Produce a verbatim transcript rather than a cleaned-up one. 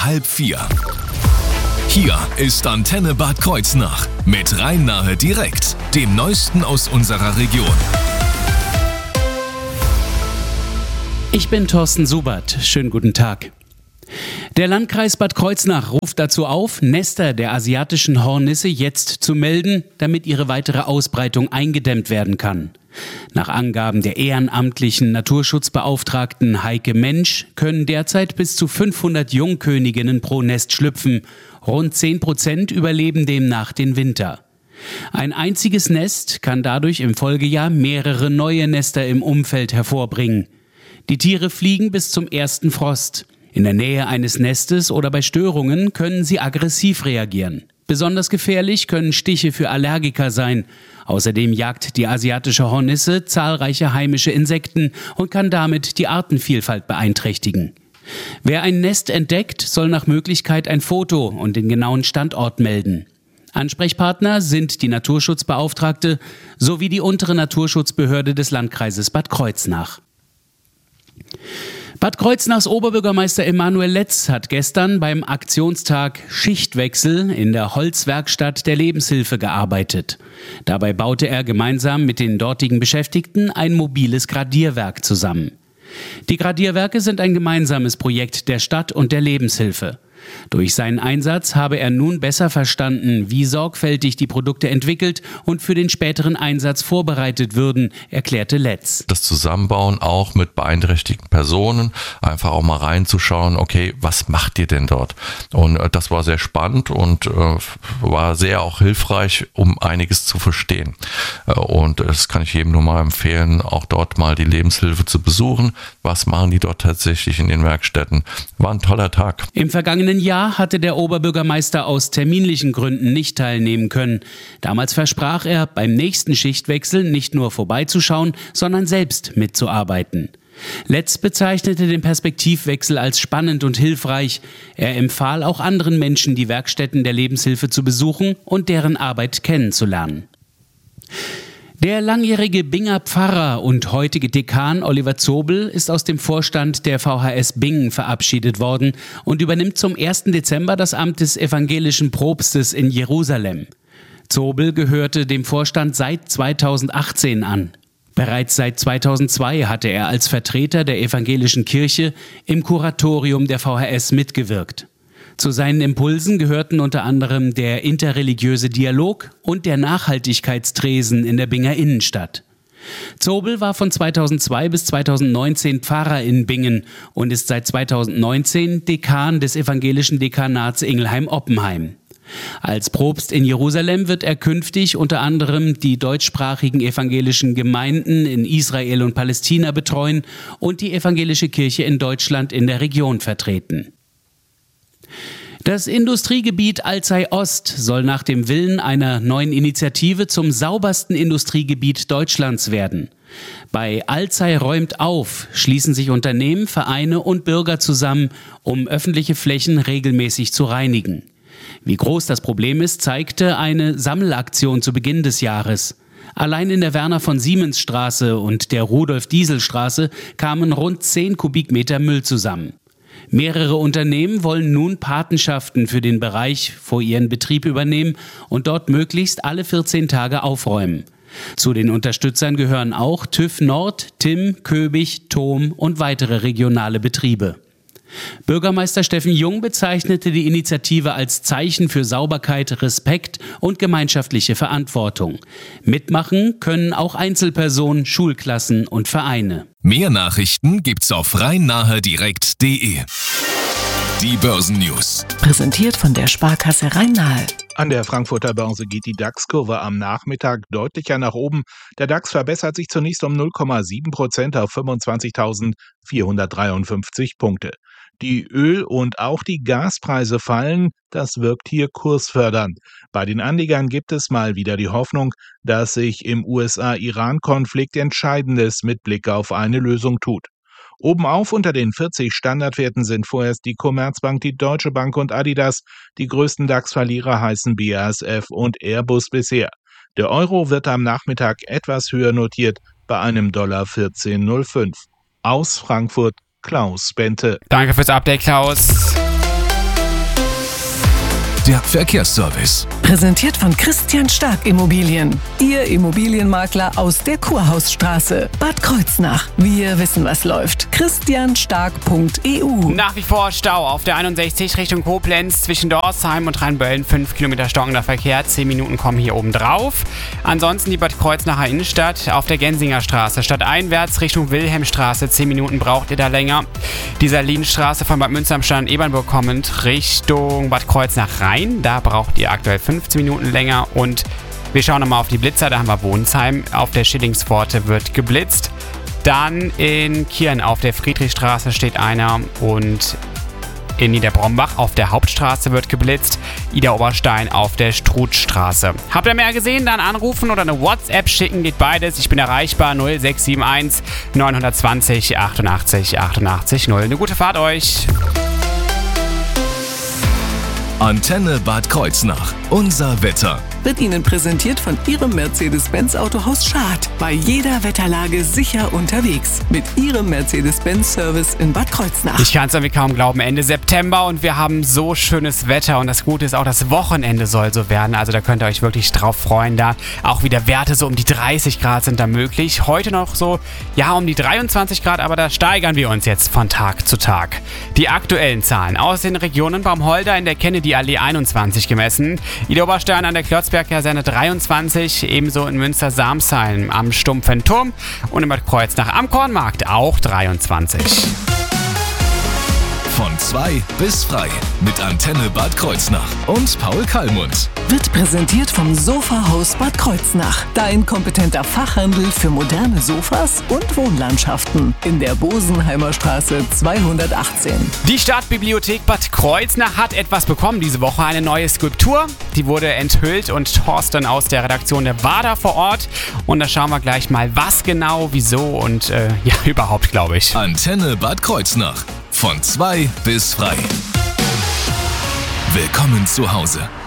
halb vier. Hier ist Antenne Bad Kreuznach mit Rhein-Nahe direkt, dem Neuesten aus unserer Region. Ich bin Thorsten Subert. Schönen guten Tag. Der Landkreis Bad Kreuznach ruft dazu auf, Nester der asiatischen Hornisse jetzt zu melden, damit ihre weitere Ausbreitung eingedämmt werden kann. Nach Angaben der ehrenamtlichen Naturschutzbeauftragten Heike Mensch können derzeit bis zu fünfhundert Jungköniginnen pro Nest schlüpfen. Rund zehn Prozent überleben demnach den Winter. Ein einziges Nest kann dadurch im Folgejahr mehrere neue Nester im Umfeld hervorbringen. Die Tiere fliegen bis zum ersten Frost. In der Nähe eines Nestes oder bei Störungen können sie aggressiv reagieren. Besonders gefährlich können Stiche für Allergiker sein. Außerdem jagt die asiatische Hornisse zahlreiche heimische Insekten und kann damit die Artenvielfalt beeinträchtigen. Wer ein Nest entdeckt, soll nach Möglichkeit ein Foto und den genauen Standort melden. Ansprechpartner sind die Naturschutzbeauftragte sowie die untere Naturschutzbehörde des Landkreises Bad Kreuznach. Bad Kreuznachs Oberbürgermeister Emanuel Letz hat gestern beim Aktionstag Schichtwechsel in der Holzwerkstatt der Lebenshilfe gearbeitet. Dabei baute er gemeinsam mit den dortigen Beschäftigten ein mobiles Gradierwerk zusammen. Die Gradierwerke sind ein gemeinsames Projekt der Stadt und der Lebenshilfe. Durch seinen Einsatz habe er nun besser verstanden, wie sorgfältig die Produkte entwickelt und für den späteren Einsatz vorbereitet würden, erklärte Letz. Das Zusammenbauen auch mit beeinträchtigten Personen, einfach auch mal reinzuschauen, okay, was macht ihr denn dort? Und äh, das war sehr spannend und äh, war sehr auch hilfreich, um einiges zu verstehen. Äh, und das kann ich jedem nur mal empfehlen, auch dort mal die Lebenshilfe zu besuchen. Was machen die dort tatsächlich in den Werkstätten? War ein toller Tag. Im vergangenen Jahr hatte der Oberbürgermeister aus terminlichen Gründen nicht teilnehmen können. Damals versprach er, beim nächsten Schichtwechsel nicht nur vorbeizuschauen, sondern selbst mitzuarbeiten. Letz bezeichnete den Perspektivwechsel als spannend und hilfreich. Er empfahl auch anderen Menschen, die Werkstätten der Lebenshilfe zu besuchen und deren Arbeit kennenzulernen. Der langjährige Binger Pfarrer und heutige Dekan Oliver Zobel ist aus dem Vorstand der V H S Bingen verabschiedet worden und übernimmt zum ersten Dezember das Amt des evangelischen Propstes in Jerusalem. Zobel gehörte dem Vorstand seit zweitausendachtzehn an. Bereits seit zweitausendzwei hatte er als Vertreter der evangelischen Kirche im Kuratorium der V H S mitgewirkt. Zu seinen Impulsen gehörten unter anderem der interreligiöse Dialog und der Nachhaltigkeitstresen in der Binger Innenstadt. Zobel war von zweitausendzwei bis zweitausendneunzehn Pfarrer in Bingen und ist seit zweitausendneunzehn Dekan des evangelischen Dekanats Ingelheim-Oppenheim. Als Propst in Jerusalem wird er künftig unter anderem die deutschsprachigen evangelischen Gemeinden in Israel und Palästina betreuen und die evangelische Kirche in Deutschland in der Region vertreten. Das Industriegebiet Alzey-Ost soll nach dem Willen einer neuen Initiative zum saubersten Industriegebiet Deutschlands werden. Bei Alzey räumt auf schließen sich Unternehmen, Vereine und Bürger zusammen, um öffentliche Flächen regelmäßig zu reinigen. Wie groß das Problem ist, zeigte eine Sammelaktion zu Beginn des Jahres. Allein in der Werner-von-Siemens-Straße und der Rudolf-Diesel-Straße kamen rund zehn Kubikmeter Müll zusammen. Mehrere Unternehmen wollen nun Patenschaften für den Bereich vor ihren Betrieb übernehmen und dort möglichst alle vierzehn Tage aufräumen. Zu den Unterstützern gehören auch TÜV Nord, T I M, Köbig, T O M und weitere regionale Betriebe. Bürgermeister Steffen Jung bezeichnete die Initiative als Zeichen für Sauberkeit, Respekt und gemeinschaftliche Verantwortung. Mitmachen können auch Einzelpersonen, Schulklassen und Vereine. Mehr Nachrichten gibt's auf rhein-nahe direkt punkt de. Die Börsennews. Präsentiert von der Sparkasse Rhein-Nahe. An der Frankfurter Börse geht die DAX-Kurve am Nachmittag deutlicher nach oben. Der DAX verbessert sich zunächst um null Komma sieben Prozent auf fünfundzwanzigtausendvierhundertdreiundfünfzig Punkte. Die Öl- und auch die Gaspreise fallen, das wirkt hier kursfördernd. Bei den Anlegern gibt es mal wieder die Hoffnung, dass sich im U S A-Iran-Konflikt Entscheidendes mit Blick auf eine Lösung tut. Obenauf unter den vierzig Standardwerten sind vorerst die Commerzbank, die Deutsche Bank und Adidas. Die größten DAX-Verlierer heißen B A S F und Airbus bisher. Der Euro wird am Nachmittag etwas höher notiert bei einem Dollar vierzehn Komma null fünf. Aus Frankfurt Klaus Bente. Danke fürs Update, Klaus. der Verkehrsservice. Präsentiert von Christian Stark Immobilien. Ihr Immobilienmakler aus der Kurhausstraße. Bad Kreuznach. Wir wissen, was läuft. christian stark punkt e u. Nach wie vor Stau auf der einundsechzig Richtung Koblenz zwischen Dorsheim und Rheinböllen. fünf Kilometer stockender Verkehr, zehn Minuten kommen hier oben drauf. Ansonsten die Bad Kreuznacher Innenstadt auf der Gensinger Straße. Stadteinwärts Richtung Wilhelmstraße, zehn Minuten braucht ihr da länger. Die Salinstraße von Bad Münster am Stand Ebernburg kommend Richtung Bad Kreuznach rein. Da braucht ihr aktuell fünfzehn Minuten länger. Und wir schauen nochmal auf die Blitzer. Da haben wir Wohnsheim. Auf der Schillingspforte wird geblitzt. Dann in Kirn auf der Friedrichstraße steht einer und in Niederbrombach auf der Hauptstraße wird geblitzt. Ida Oberstein auf der Struthstraße. Habt ihr mehr gesehen? Dann anrufen oder eine WhatsApp schicken, geht beides. Ich bin erreichbar null sechs sieben eins neun zwei null achtundachtzig achtundachtzig null. Eine gute Fahrt euch. Antenne Bad Kreuznach. Unser Wetter. Wird Ihnen präsentiert von Ihrem Mercedes-Benz Autohaus Schad. Bei jeder Wetterlage sicher unterwegs. Mit Ihrem Mercedes-Benz-Service in Bad Kreuznach. Ich kann es irgendwie kaum glauben. Ende September und wir haben so schönes Wetter. Und das Gute ist auch, das Wochenende soll so werden. Also da könnt ihr euch wirklich drauf freuen. Da auch wieder Werte so um die dreißig Grad sind da möglich. Heute noch so, ja, um die dreiundzwanzig Grad. Aber da steigern wir uns jetzt von Tag zu Tag. Die aktuellen Zahlen aus den Regionen: Baumholder in der Kennedy-Allee einundzwanzig gemessen. Ida Oberstein an der Klotzberg-Kaserne dreiundzwanzig, ebenso in Münster-Samsheim am Stumpfen Turm und in Bad Kreuznach am Kornmarkt auch dreiundzwanzig. Von zwei bis frei mit Antenne Bad Kreuznach und Paul Kallmund. Wird präsentiert vom Sofahaus Bad Kreuznach. Dein kompetenter Fachhandel für moderne Sofas und Wohnlandschaften. In der Bosenheimer Straße zweihundertachtzehn. Die Stadtbibliothek Bad Kreuznach hat etwas bekommen diese Woche. Eine neue Skulptur. Die wurde enthüllt und Thorsten aus der Redaktion der war da vor Ort. Und da schauen wir gleich mal, was genau, wieso und äh, ja, überhaupt, glaube ich. Antenne Bad Kreuznach. Von zwei bis frei. Willkommen zu Hause.